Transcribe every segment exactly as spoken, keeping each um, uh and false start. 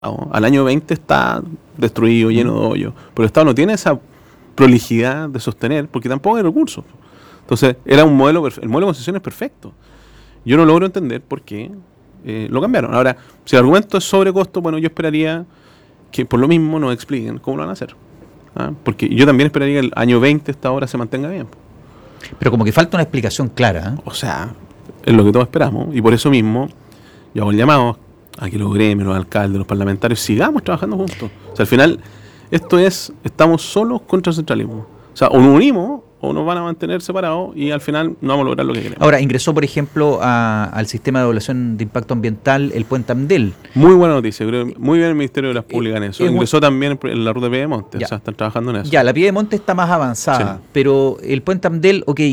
al año veinte está destruido, lleno de hoyos, pero el Estado no tiene esa prolijidad de sostener, porque tampoco hay recursos. Entonces, era un modelo, el modelo de concesión es perfecto. Yo no logro entender por qué eh, lo cambiaron. Ahora, si el argumento es sobrecosto, bueno, yo esperaría que por lo mismo nos expliquen cómo lo van a hacer. ¿Ah? Porque yo también esperaría que el año veinte esta hora se mantenga bien. Pero como que falta una explicación clara. ¿eh? O sea, es lo que todos esperamos. Y por eso mismo, yo hago el llamado a que los gremios, los alcaldes, los parlamentarios, sigamos trabajando juntos. O sea, al final, esto es, estamos solos contra el centralismo. O sea, o nos unimos o nos van a mantener separados y al final no vamos a lograr lo que queremos. Ahora, ingresó, por ejemplo, a, al sistema de evaluación de impacto ambiental el Puente Amdel. Muy buena noticia, creo, muy bien el Ministerio de las Públicas en eso. Eh, ingresó muy... también en la ruta de Piedemonte, ya. O sea, están trabajando en eso. Ya, la Piedemonte está más avanzada, sí. Pero el Puente Amdel, ok,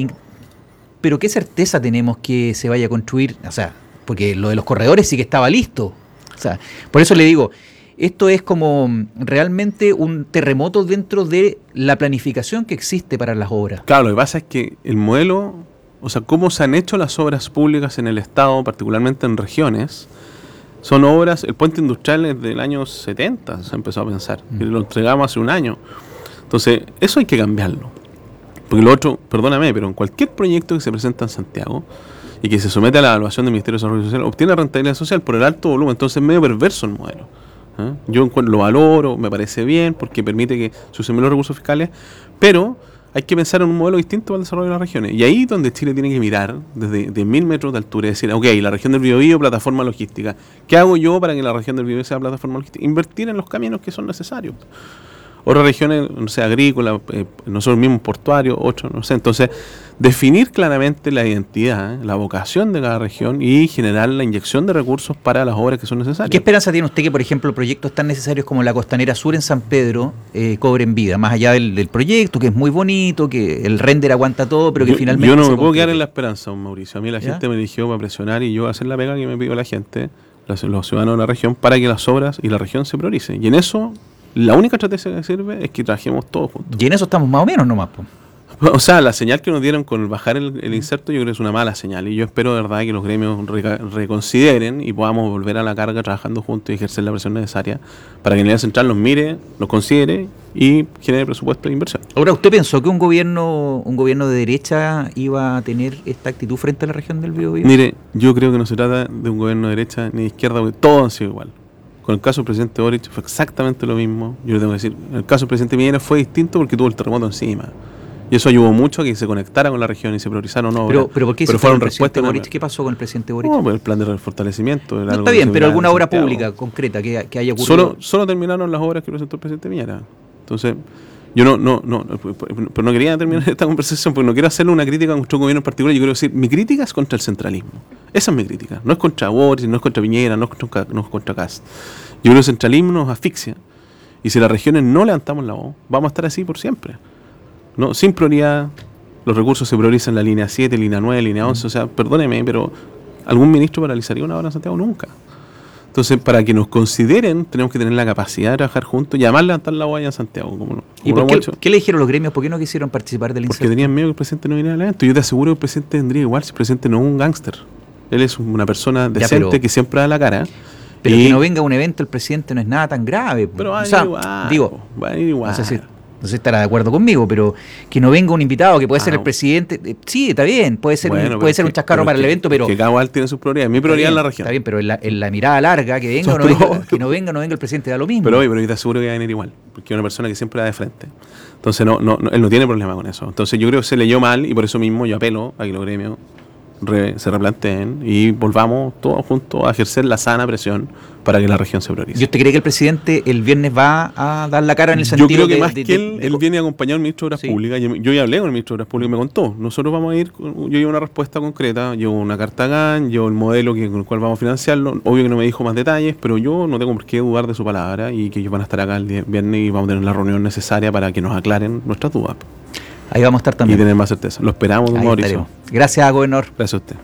pero ¿qué certeza tenemos que se vaya a construir? O sea, porque lo de los corredores sí que estaba listo. O sea, por eso le digo, esto es como realmente un terremoto dentro de la planificación que existe para las obras. Claro, lo que pasa es que el modelo, o sea, cómo se han hecho las obras públicas en el Estado, particularmente en regiones, son obras, el puente industrial es del año setenta, se empezó a pensar, mm. y lo entregamos hace un año. Entonces, eso hay que cambiarlo. Porque lo otro, perdóname, pero en cualquier proyecto que se presenta en Santiago y que se somete a la evaluación del Ministerio de Desarrollo Social, obtiene rentabilidad social por el alto volumen. Entonces es medio perverso el modelo. ¿eh? Yo encuentro, lo valoro, me parece bien, porque permite que se usen los recursos fiscales, pero hay que pensar en un modelo distinto para el desarrollo de las regiones. Y ahí es donde Chile tiene que mirar desde diez mil metros de altura y decir, ok, la región del Biobío, plataforma logística. ¿Qué hago yo para que la región del Biobío sea plataforma logística? Invertir en los caminos que son necesarios. Otras regiones, no sé, agrícola, eh, nosotros mismos portuarios, otros, no sé. Entonces, definir claramente la identidad, ¿eh? la vocación de cada región y generar la inyección de recursos para las obras que son necesarias. ¿Qué esperanza tiene usted que, por ejemplo, proyectos tan necesarios como la Costanera Sur en San Pedro eh, cobren vida? Más allá del, del proyecto, que es muy bonito, que el render aguanta todo, pero que yo, finalmente... Yo no se me puedo concrete. quedar en la esperanza, don Mauricio. A mí la ¿Ya? gente me eligió para presionar y yo hacer la pega que me pidió la gente, los, los ciudadanos de la región, para que las obras y la región se prioricen. Y en eso... La única estrategia que sirve es que trabajemos todos juntos. Y en eso estamos más o menos nomás. Po. O sea, la señal que nos dieron con bajar el, el inserto yo creo que es una mala señal. Y yo espero de verdad que los gremios re- reconsideren y podamos volver a la carga trabajando juntos y ejercer la presión necesaria para que la Unidad Central los mire, los considere y genere presupuesto de inversión. Ahora, ¿usted pensó que un gobierno un gobierno de derecha iba a tener esta actitud frente a la región del Biobío? Mire, yo creo que no se trata de un gobierno de derecha ni de izquierda, porque todos han sido igual. Con el caso del presidente Boric fue exactamente lo mismo. Yo le tengo que decir, en el caso del presidente Piñera fue distinto porque tuvo el terremoto encima. Y eso ayudó mucho a que se conectara con la región y se priorizaron obras. Pero, pero ¿por qué pero fueron respuestas? Boric? ¿Qué pasó con el presidente Boric? No, pues el plan de fortalecimiento. No, está bien, pero alguna obra pública concreta que, que haya ocurrido. Solo, solo terminaron las obras que presentó el presidente Piñera. Entonces, yo no, no, no, pero no quería terminar esta conversación porque no quiero hacerle una crítica a nuestro gobierno en particular. Yo quiero decir, mi crítica es contra el centralismo. Esa es mi crítica. No es contra Boric, no es contra Piñera, no es contra, no es contra Kast. Yo creo que el centralismo nos asfixia. Y si las regiones no levantamos la voz, vamos a estar así por siempre. No, sin prioridad, los recursos se priorizan en la línea siete, línea nueve, línea once. O sea, perdóneme, pero ¿algún ministro paralizaría una obra en Santiago? Nunca. Entonces, para que nos consideren, tenemos que tener la capacidad de trabajar juntos y además levantar la voz allá en Santiago. Como, como ¿Y por qué, qué le dijeron los gremios? ¿Por qué no quisieron participar del incendio? Porque tenían miedo que el presidente no viniera al evento. Yo te aseguro que el presidente vendría igual si el presidente no es un gángster. Él es una persona decente ya, pero... que siempre da la cara. Pero y... que no venga a un evento el presidente no es nada tan grave. Pero va a o sea, igual, digo, va a ir igual. No sé si, no sé si estará de acuerdo conmigo, pero que no venga un invitado que puede ah, ser el presidente. Eh, sí, está bien, puede ser bueno, un, puede ser que, un chascarro para que, el evento, pero... Que cada cual tiene sus prioridades. Mi prioridad es la región. Está bien, pero en la, en la mirada larga, que venga o no venga, que no venga no venga el presidente, da lo mismo. Pero oye, pero yo te aseguro que va a venir igual, porque es una persona que siempre va de frente. Entonces, no, no, no, él no tiene problema con eso. Entonces, yo creo que se leyó mal y por eso mismo yo apelo a que los gremios Re, se replanteen y volvamos todos juntos a ejercer la sana presión para que la región se priorice. ¿Y usted cree que el presidente el viernes va a dar la cara en el sentido de... Yo creo que de, más de, que de, él, de, él viene acompañado del ministro de Obras sí. Públicas. Yo, yo ya hablé con el ministro de Obras Públicas y me contó. Nosotros vamos a ir, yo llevo una respuesta concreta, llevo una carta GAN, llevo el modelo que, con el cual vamos a financiarlo. Obvio que no me dijo más detalles, pero yo no tengo por qué dudar de su palabra y que ellos van a estar acá el viernes y vamos a tener la reunión necesaria para que nos aclaren nuestras dudas. Ahí vamos a estar también. Y tener más certeza. Lo esperamos, don Mauricio. Gracias, gobernador. Gracias a usted.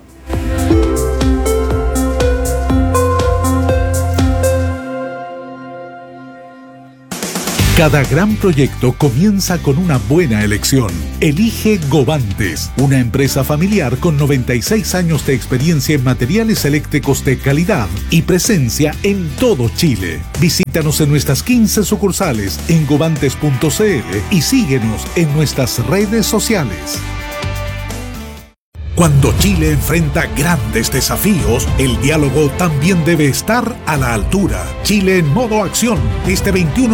Cada gran proyecto comienza con una buena elección. Elige Govantes, una empresa familiar con noventa y seis años de experiencia en materiales eléctricos de calidad y presencia en todo Chile. Visítanos en nuestras quince sucursales en govantes punto c l y síguenos en nuestras redes sociales. Cuando Chile enfrenta grandes desafíos, el diálogo también debe estar a la altura. Chile en modo acción, este veintiuno